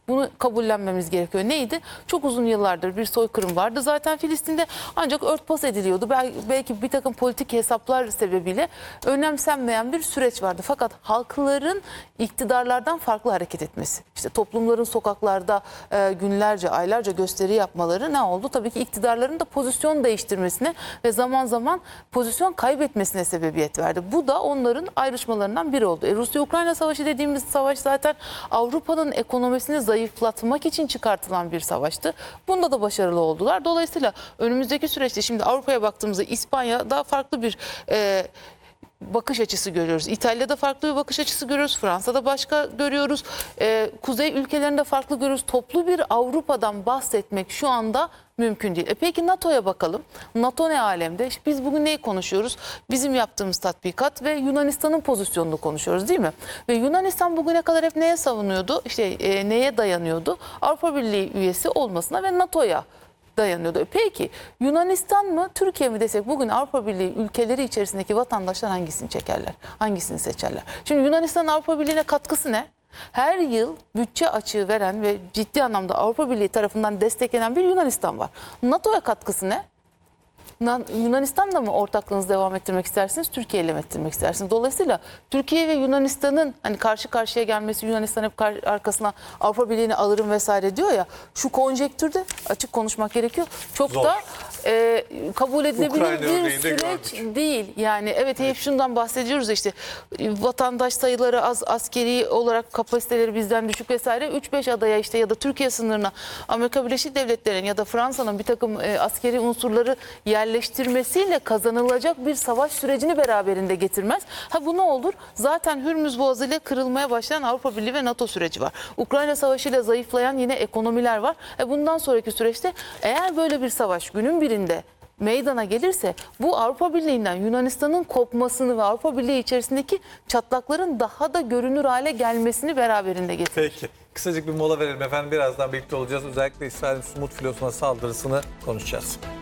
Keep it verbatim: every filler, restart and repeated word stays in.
Bunu kabullenmemiz gerekiyor. Neydi? Çok uzun yıllardır bir soykırım vardı. Zaten Filistin'de ancak örtbas ediliyordu. Belki bir takım politik hesaplar sebebiyle önemsenmeyen bir süreç vardı. Fakat halkların iktidarlardan farklı hareket etmesi, işte toplumların sokaklarda e, günlerce, aylarca gösteri yapmaları ne oldu? Tabii ki iktidarların da pozisyon değiştirmesine ve zaman zaman pozisyon kaybetmesine sebebiyet verdi. Bu da onların ayrışmalarından biri oldu. E, Rusya-Ukrayna savaşı dediğimiz savaş zaten Avrupa'nın ekonomisini zayıflatmak için çıkartılan bir savaştı. Bunda da başarılı oldular. Dolayısıyla önümüzdeki süreçte şimdi Avrupa'ya baktığımızda İspanya daha farklı bir e, bakış açısı görüyoruz. İtalya'da farklı bir bakış açısı görüyoruz. Fransa'da başka görüyoruz. Ee, kuzey ülkelerinde farklı görüyoruz. Toplu bir Avrupa'dan bahsetmek şu anda mümkün değil. E peki NATO'ya bakalım. NATO ne alemde? İşte biz bugün neyi konuşuyoruz? Bizim yaptığımız tatbikat ve Yunanistan'ın pozisyonunu konuşuyoruz, değil mi? Ve Yunanistan bugüne kadar hep neye savunuyordu? İşte e, neye dayanıyordu? Avrupa Birliği üyesi olmasına ve NATO'ya dayanıyordu. Peki Yunanistan mı Türkiye mi desek bugün Avrupa Birliği ülkeleri içerisindeki vatandaşlar hangisini çekerler? Hangisini seçerler? Şimdi Yunanistan'ın Avrupa Birliği'ne katkısı ne? Her yıl bütçe açığı veren ve ciddi anlamda Avrupa Birliği tarafından desteklenen bir Yunanistan var. NATO'ya katkısı ne? Yunanistan'la mı ortaklığınızı devam ettirmek istersiniz, Türkiye ile mi ettirmek istersiniz? Dolayısıyla Türkiye ve Yunanistan'ın hani karşı karşıya gelmesi, Yunanistan hep arkasına Avrupa Birliği'ni alırım vesaire diyor ya, şu konjektürde açık konuşmak gerekiyor. Çok Zor. da e, kabul edilebilir Ukrayna bir örneğinde süreç gördük. değil. Yani evet, hep şundan bahsediyoruz işte, vatandaş sayıları az, askeri olarak kapasiteleri bizden düşük vesaire, üç beş adaya işte ya da Türkiye sınırına Amerika Birleşik Devletleri'nin ya da Fransa'nın bir takım e, askeri unsurları yerleştirmesiyle kazanılacak bir savaş sürecini beraberinde getirmez. Ha bu ne olur? Zaten Hürmüz Boğazı ile kırılmaya başlayan Avrupa Birliği ve NATO süreci var. Ukrayna Savaşı ile zayıflayan yine ekonomiler var. E bundan sonraki süreçte eğer böyle bir savaş günün birinde meydana gelirse bu Avrupa Birliği'nden Yunanistan'ın kopmasını ve Avrupa Birliği içerisindeki çatlakların daha da görünür hale gelmesini beraberinde getirir. Peki. Kısacık bir mola verelim efendim. Birazdan birlikte olacağız. Özellikle İsrail'in Sumut filosuna saldırısını konuşacağız.